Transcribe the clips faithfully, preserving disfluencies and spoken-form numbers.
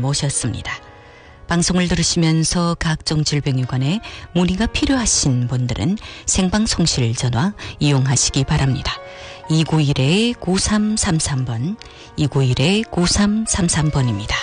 모셨습니다. 방송을 들으시면서 각종 질병에 관해 문의가 필요하신 분들은 생방송실 전화 이용하시기 바랍니다. 이구일 구삼삼삼 번, 이구일 구삼삼삼 번입니다.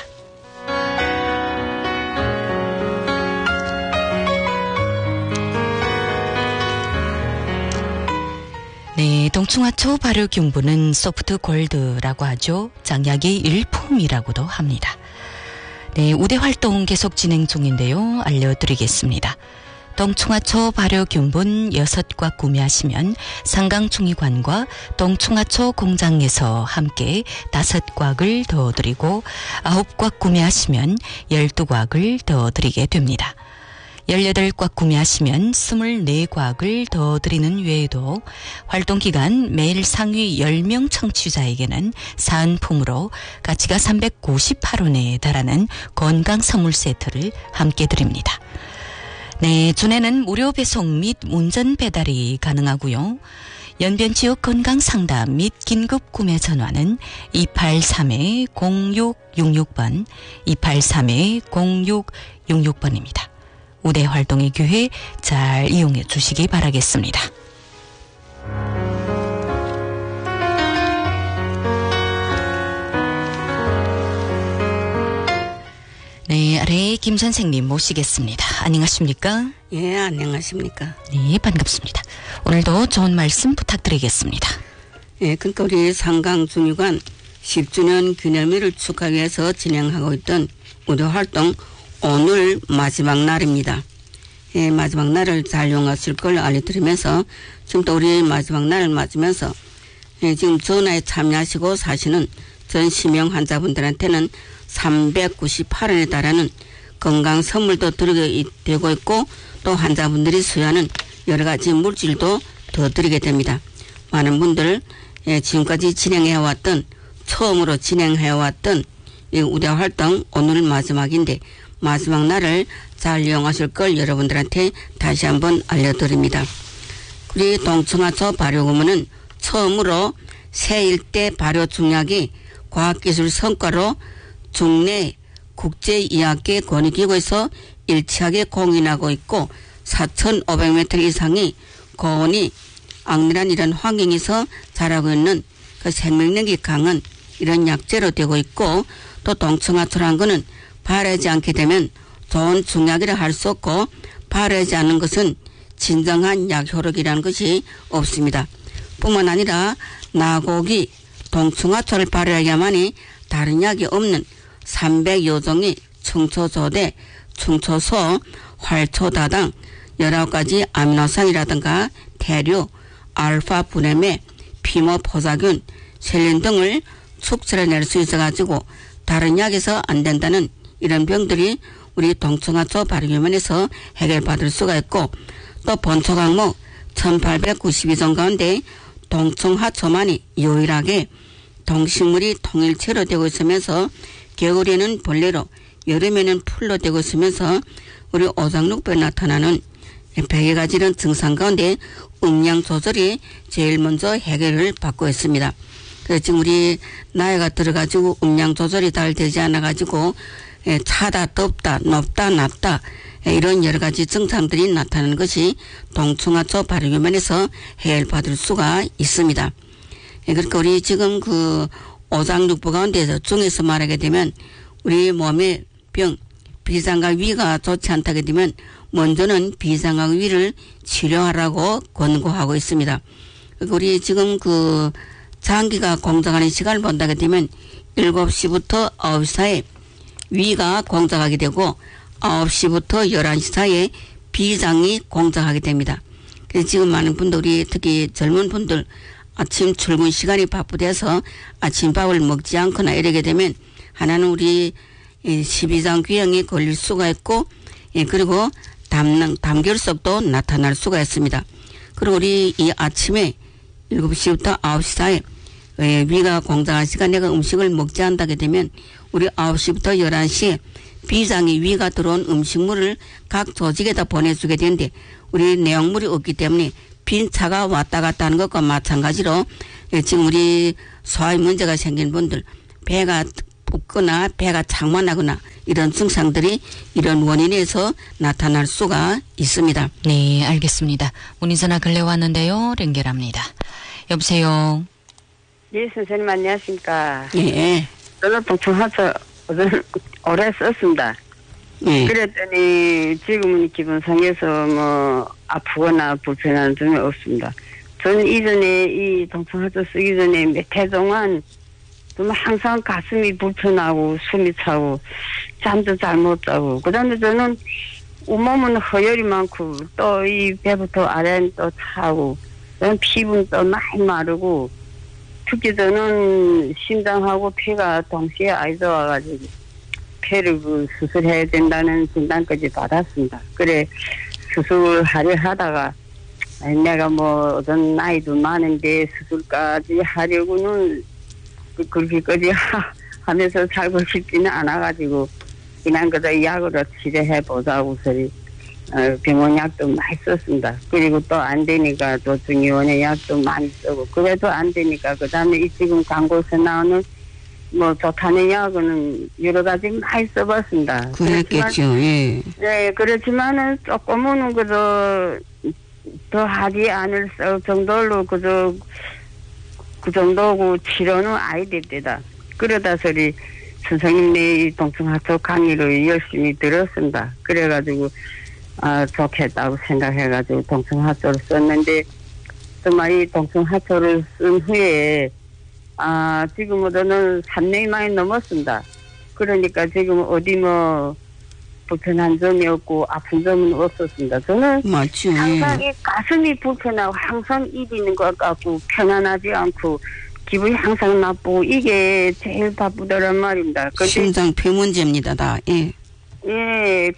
네, 동충하초 발효균분은 소프트 골드라고 하죠. 장약의 일품이라고도 합니다. 네, 우대 활동 계속 진행 중인데요. 알려드리겠습니다. 동충하초 발효균분 여섯 꽉 구매하시면 상강충의관과 동충하초 공장에서 함께 다섯 꽉을 더 드리고 아홉 꽉 구매하시면 열두 꽉을 더 드리게 됩니다. 열여덟 꽉 구매하시면 스물네 꽉을 더 드리는 외에도 활동기간 매일 상위 열 명 청취자에게는 사은품으로 가치가 삼백구십팔 원에 달하는 건강선물 세트를 함께 드립니다. 네, 준에는 무료 배송 및 운전 배달이 가능하고요. 연변지역 건강상담 및 긴급 구매 전화는 이팔삼 공육육육 번, 이팔삼 공육육육 번입니다. 우대 활동의 기회 잘 이용해 주시기 바라겠습니다. 네, 아래 김 선생님 모시겠습니다. 안녕하십니까? 예, 안녕하십니까? 네, 반갑습니다. 오늘도 좋은 말씀 부탁드리겠습니다. 예, 그러니까 우리 상강중의관 십 주년 기념일을 축하하기 위해서 진행하고 있던 우대 활동 오늘 마지막 날입니다. 예, 마지막 날을 잘 이용하실 걸 알려드리면서 지금 또 우리 마지막 날을 맞으면서 예, 지금 전화에 참여하시고 사시는 전 심형 환자분들한테는 삼백구십팔 원에 달하는 건강 선물도 드리게 되고 있고 또 환자분들이 수여하는 여러 가지 물질도 더 드리게 됩니다. 많은 분들 예, 지금까지 진행해왔던 처음으로 진행해왔던 이 우대 활동 오늘 마지막인데 마지막 날을 잘 이용하실 걸 여러분들한테 다시 한번 알려드립니다. 우리 동충하초 발효고문은 처음으로 새 일대 발효 중약이 과학기술 성과로 국내 국제의학계 권위기구에서 일치하게 공인하고 있고 사천오백 미터 이상의 고온이 악랄한 이런 환경에서 자라고 있는 그 생명력이 강한 이런 약재로 되고 있고 또 동충하초라는 것은 발효하지 않게 되면 좋은 중약이라 할 수 없고 발효하지 않는 것은 진정한 약 효력이라는 것이 없습니다. 뿐만 아니라 나곡이 동충하초를 발효하야만이 다른 약이 없는 삼백여 종의 충초조대, 충초소, 활초다당 열아홉 가지 아미노산이라든가 대류, 알파 분해매, 피모포사균, 셀린 등을 축출해낼 수 있어가지고 다른 약에서 안 된다는 이런 병들이 우리 동충하초 발효면에서 해결받을 수가 있고 또 본초 강목 천팔백구십이 종 가운데 동충하초만이 유일하게 동식물이 통일체로 되고 있으면서 겨울에는 벌레로 여름에는 풀로 되고 있으면서 우리 오장육부에 나타나는 백여 가지 이런 증상 가운데 음양 조절이 제일 먼저 해결을 받고 있습니다. 그래서 지금 우리 나이가 들어가지고 음양 조절이 잘 되지 않아가지고 차다 덥다 높다 낮다 이런 여러 가지 증상들이 나타나는 것이 동충하초 발효면에서 해결받을 수가 있습니다. 그러니까 우리 지금 그 오장육부 가운데서 중에서 말하게 되면 우리 몸의 병 비상과 위가 좋지 않다게 되면 먼저는 비상과 위를 치료하라고 권고하고 있습니다. 우리 지금 그 장기가 공작하는 시간을 본다게 되면 일곱 시부터 아홉 시 사이에 위가 공작하게 되고 아홉 시부터 열한 시 사이에 비장이 공작하게 됩니다. 그래서 지금 많은 분들이 특히 젊은 분들 아침 출근 시간이 바쁘대서 아침밥을 먹지 않거나 이러게 되면 하나는 우리 십이장 귀형이 걸릴 수가 있고 그리고 담, 담결석도 나타날 수가 있습니다. 그리고 우리 이 아침에 일곱 시부터 아홉 시 사이에 위가 공작할 시간 내가 음식을 먹지 않다게 되면 우리 아홉 시부터 열한 시에 비장이 위가 들어온 음식물을 각 조직에다 보내주게 되는데 우리 내용물이 없기 때문에 빈 차가 왔다 갔다 하는 것과 마찬가지로 지금 우리 소화에 문제가 생긴 분들 배가 붓거나 배가 창만하거나 이런 증상들이 이런 원인에서 나타날 수가 있습니다. 네, 알겠습니다. 문의전화 근래 왔는데요. 연결합니다. 여보세요. 예, 선생님 안녕하십니까. 예. 저는 동청하초 오래 썼습니다. 예. 그랬더니 지금은 기분상해서 뭐 아프거나 불편한 점이 없습니다. 저는 이전에 이 동청하초 쓰기 전에 몇 해 동안 정말 항상 가슴이 불편하고 숨이 차고 잠도 잘 못 자고 그다음에 저는 온몸은 허열이 많고 또 이 배부터 아래는 또 차고 피부는 또 많이 마르고 특히 저는 심장하고 폐가 동시에 아이가 와가지고 폐를 그 수술해야 된다는 진단까지 받았습니다. 그래 수술을 하려 하다가 내가 뭐 어떤 나이도 많은데 수술까지 하려고는 그렇게까지 하면서 살고 싶지는 않아가지고 그냥 그저 약으로 치료해 보자고 소리 어, 병원 약도 많이 썼습니다. 그리고 또 안 되니까 또 중의원의 약도 많이 쓰고 그래도 안 되니까 그 다음에 이 지금 광고에서 나오는 뭐 좋다는 약은 여러 가지 많이 써봤습니다. 그랬겠죠. 예. 네, 그렇지만은 조금은 그저 더 하지 않을 정도로 그저 그 정도고 치료는 아예 됩니다. 그러다 소리 선생님네 동청하초 강의를 열심히 들었습니다. 그래가지고 아 좋겠다고 생각해가지고 동청하초를 썼는데 정말 이 동청하초를 쓴 후에 아 지금 저는 삼 년이 많이 넘었습니다. 그러니까 지금 어디 뭐 불편한 점이 없고 아픈 점은 없었습니다. 저는 맞죠. 항상 예. 이 가슴이 불편하고 항상 일이 있는 것 같고 편안하지 않고 기분이 항상 나쁘고 이게 제일 바쁘더란 말입니다. 심장폐 문제입니다. 다. 예. 예,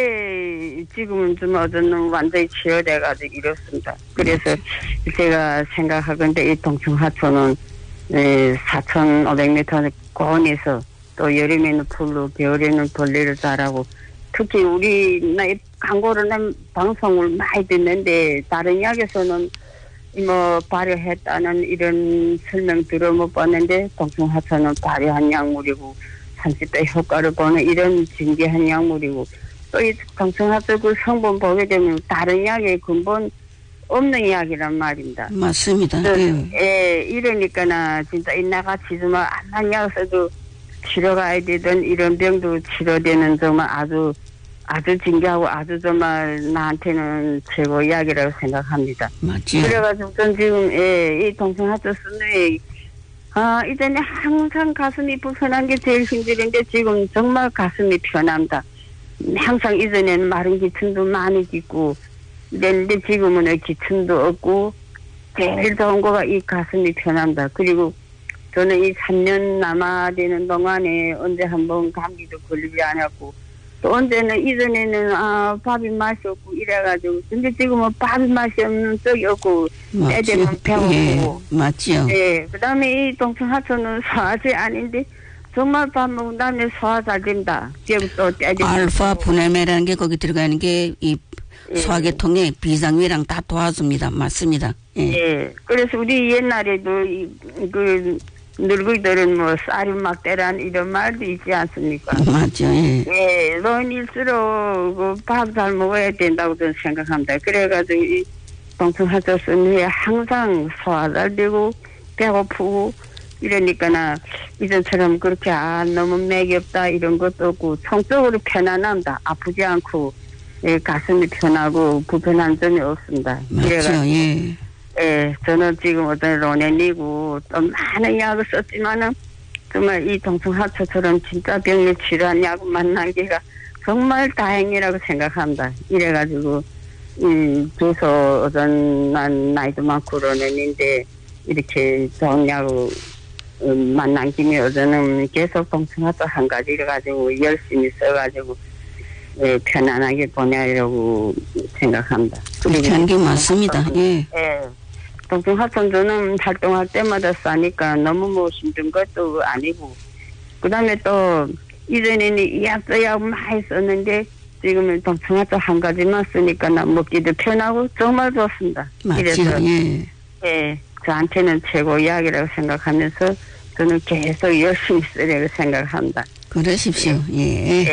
근데 지금은 좀 어제는 완전히 치료돼가지고 이렇습니다. 그래서 제가 생각하건데 이 동청하초는 예, 사천오백 미터 고원에서 또 여름에는 풀로 겨울에는 벌레를 잘하고 특히 우리 나이 광고를 낸 방송을 많이 듣는데 다른 약에서는 뭐 발효했다는 이런 설명 들어 못 봤는데 동청하초는 발효한 약물이고 삼십 배 효과를 보는 이런 진귀한 약물이고 또 이 동청하초 그 성분 보게 되면 다른 약에 근본 없는 약이란 말입니다. 맞습니다. 예. 예, 이러니까나 진짜 이나같이 정말 안한 약 써도 치료가 되던 이런 병도 치료되는 정말 아주 아주 진귀하고 아주 정말 나한테는 최고 약이라고 생각합니다. 맞죠. 그래가지고 전 지금 예, 이 동청하초 쓰는 아 이전에 항상 가슴이 불편한 게 제일 힘들는데 지금 정말 가슴이 편합니다. 항상 이전에는 마른 기침도 많이 깃고 그런데 지금은 기침도 없고 제일 좋은 거가 이 가슴이 편합니다. 그리고 저는 이 삼 년 남아되는 동안에 언제 한번 감기도 걸리지 않았고 또 언제는 이전에는 아 밥이 맛이 없고 이래가지고 근데 지금은 밥이 맛이 없는 적이 없고 때되면 배고프고 예, 맞죠. 예, 그다음에 이 동청하초는 소화제 아닌데 정말 밥 먹은 다음에 소화 잘 된다. 그리고 또 때되면 알파 분해매라는 게 거기 들어가는 게 이 예. 소화계통에 비상위랑 다 도와줍니다. 맞습니다. 예. 예. 그래서 우리 옛날에도 이, 그 늙은이들은 뭐 쌀이 막대란 이런 말도 있지 않습니까? 맞죠. 예. 예, 노인일수록 밥 잘 먹어야 된다고 저는 생각합니다. 그래가지고 이 동청하초 쓴 후에 항상 소화 잘 되고 배고프고 이러니까나 이전처럼 그렇게 아 너무 맥이 없다 이런 것도 없고 성적으로 편안합니다. 아프지 않고 예, 가슴이 편하고 불편한 점이 없습니다. 맞죠. 예. 예, 저는 지금 어떤 로넨이고 또 많은 약을 썼지만은 정말 이 동청하초처럼 진짜 병을 치료한 약을 만난 게가 정말 다행이라고 생각합니다. 이래가지고 음, 주소 어떤 난 나이도 많고 로넨인데 이렇게 좋은 약을 음, 만난 김에 어제는 계속 동청하초 한 가지를 가지고 열심히 써가지고 예, 편안하게 보내려고 생각합니다. 그렇게 하는 게 맞습니다. 예. 예. 동청하초 저는 활동할 때마다 싸니까 너무 뭐 힘든 것도 아니고 그 다음에 또 이전에는 이약 저약 많이 썼는데 지금은 동청하초 한 가지만 쓰니까 나 먹기도 편하고 정말 좋습니다. 맞죠. 이래서 예. 예, 저한테는 최고 약이라고 생각하면서 저는 계속 열심히 쓰려고 생각합니다. 그러십시오. 예.